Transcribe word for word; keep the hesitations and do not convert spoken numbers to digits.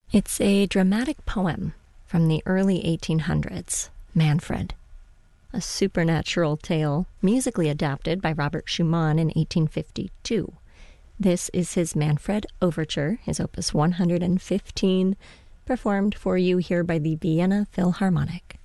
It's a dramatic poem from the early eighteen hundreds, Manfred, a supernatural tale musically adapted by Robert Schumann in eighteen fifty-two. This is his Manfred Overture, his opus one hundred fifteen, performed for you here by the Vienna Philharmonic.